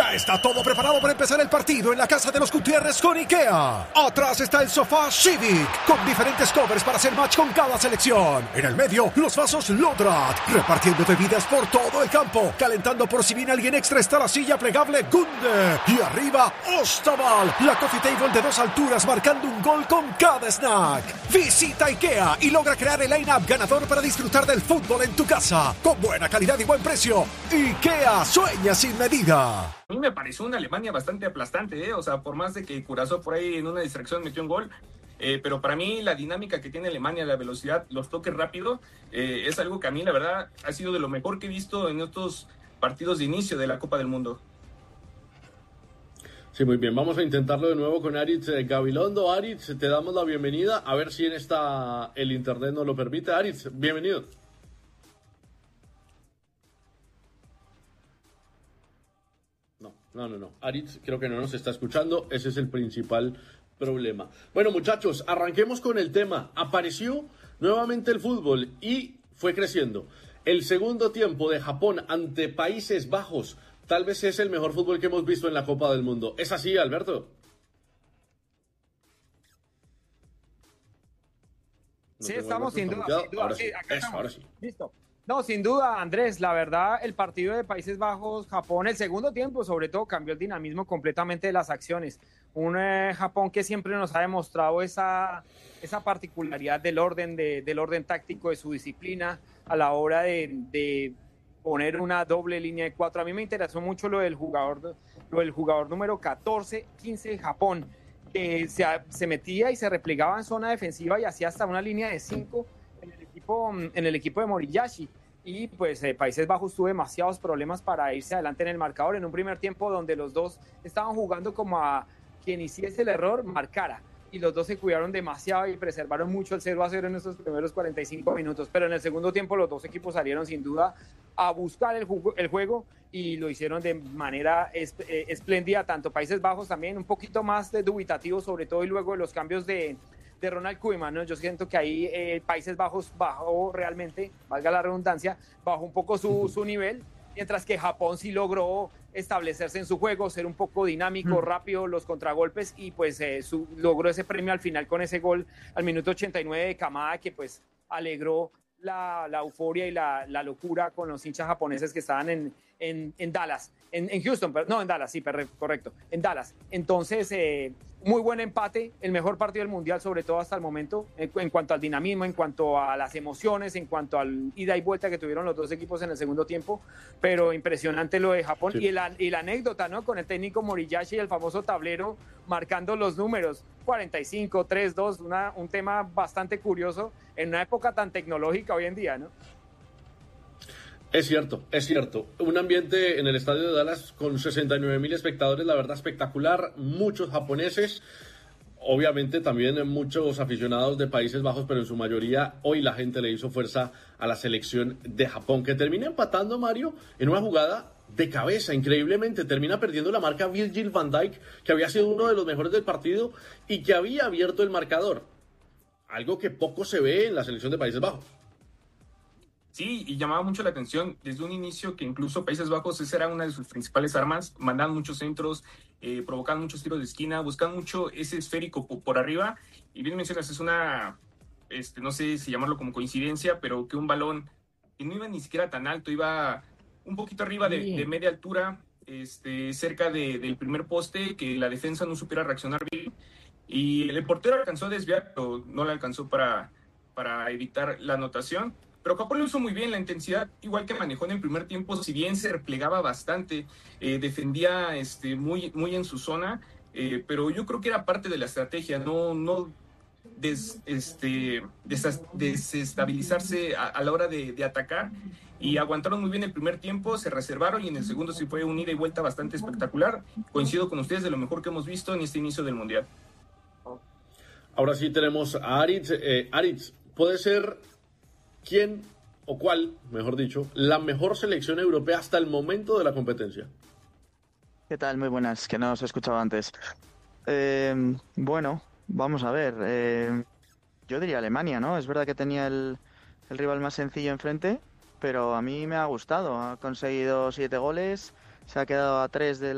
Ya está todo preparado para empezar el partido en la casa de los Gutiérrez con IKEA. Atrás está el sofá Civic, con diferentes covers para hacer match con cada selección. En el medio, los vasos Lodrat, repartiendo bebidas por todo el campo. Calentando por si viene alguien extra está la silla plegable Gunde. Y arriba, Ostaval, la coffee table de 2 alturas marcando un gol con cada snack. Visita IKEA y logra crear el line-up ganador para disfrutar del fútbol en tu casa. Con buena calidad y buen precio. IKEA sueña sin medida. A mí me pareció una Alemania bastante aplastante, O sea, por más de que Curazao por ahí en una distracción metió un gol, pero para mí la dinámica que tiene Alemania, la velocidad, los toques rápido, es algo que a mí la verdad ha sido de lo mejor que he visto en estos partidos de inicio de la Copa del Mundo. Sí, muy bien. Vamos a intentarlo de nuevo con Aritz Gabilondo. Aritz, te damos la bienvenida. A ver si en esta el internet nos lo permite. Aritz, bienvenido. No. Aritz creo que no nos está escuchando. Ese es el principal problema. Bueno, muchachos, arranquemos con el tema. Apareció nuevamente el fútbol y fue creciendo. El segundo tiempo de Japón ante Países Bajos tal vez es el mejor fútbol que hemos visto en la Copa del Mundo. ¿Es así, Alberto? Sí, estamos sin duda. Ahora sí, sí, ahora sí. Listo. No, sin duda, Andrés, la verdad, el partido de Países Bajos, Japón, el segundo tiempo, sobre todo, cambió el dinamismo completamente de las acciones. Un Japón que siempre nos ha demostrado esa particularidad del orden táctico, de su disciplina a la hora de poner una doble línea de 4. A mí me interesó mucho lo del jugador número 14, 15 de Japón, que se metía y se replegaba en zona defensiva y hacía hasta una línea de 5 en el equipo de Moriyashi. Y pues Países Bajos tuvo demasiados problemas para irse adelante en el marcador en un primer tiempo donde los dos estaban jugando como a quien hiciese el error marcara, y los dos se cuidaron demasiado y preservaron mucho el 0-0 en esos primeros 45 minutos, pero en el segundo tiempo los dos equipos salieron sin duda a buscar el juego y lo hicieron de manera espléndida, tanto Países Bajos también un poquito más dubitativo, sobre todo y luego de los cambios de Ronald Koeman, ¿no? Yo siento que ahí Países Bajos bajó realmente, valga la redundancia, bajó un poco su nivel, mientras que Japón sí logró establecerse en su juego, ser un poco dinámico, rápido, los contragolpes, y pues logró ese premio al final con ese gol al minuto 89 de Kamada, que pues alegró la euforia y la locura con los hinchas japoneses que estaban en Dallas, en Houston, no, en Dallas, sí, correcto, en Dallas. Entonces, muy buen empate, el mejor partido del Mundial, sobre todo hasta el momento, en cuanto al dinamismo, en cuanto a las emociones, en cuanto al ida y vuelta que tuvieron los dos equipos en el segundo tiempo, pero impresionante lo de Japón. Sí. Y la anécdota, ¿no? Con el técnico Moriyashi y el famoso tablero marcando los números, 45, 3, 2, un tema bastante curioso en una época tan tecnológica hoy en día, ¿no? Es cierto. Un ambiente en el estadio de Dallas con 69,000 espectadores, la verdad espectacular, muchos japoneses, obviamente también muchos aficionados de Países Bajos, pero en su mayoría hoy la gente le hizo fuerza a la selección de Japón, que termina empatando, Mario, en una jugada de cabeza, increíblemente, termina perdiendo la marca Virgil van Dijk, que había sido uno de los mejores del partido y que había abierto el marcador, algo que poco se ve en la selección de Países Bajos. Sí, y llamaba mucho la atención desde un inicio que incluso Países Bajos esa era una de sus principales armas, mandaban muchos centros, provocaban muchos tiros de esquina, buscaban mucho ese esférico por arriba, y bien mencionas, es una, no sé si llamarlo como coincidencia, pero que un balón que no iba ni siquiera tan alto, iba un poquito arriba de media altura, cerca del primer poste, que la defensa no supiera reaccionar bien, y el portero alcanzó a desviar, pero no le alcanzó para evitar la anotación. Pero Japón lo hizo muy bien, la intensidad igual que manejó en el primer tiempo, si bien se replegaba bastante, defendía muy, muy en su zona, pero yo creo que era parte de la estrategia, no desestabilizarse a la hora de atacar, y aguantaron muy bien el primer tiempo, se reservaron, y en el segundo sí fue un ida y vuelta bastante espectacular. Coincido con ustedes, de lo mejor que hemos visto en este inicio del Mundial. Ahora sí tenemos a Aritz. Aritz, ¿puede ser quién o cuál, mejor dicho, la mejor selección europea hasta el momento de la competencia? ¿Qué tal? Muy buenas, que no os he escuchado antes. Bueno, vamos a ver. Yo diría Alemania, ¿no? Es verdad que tenía el rival más sencillo enfrente, pero a mí me ha gustado. Ha conseguido 7 goles, se ha quedado a 3 de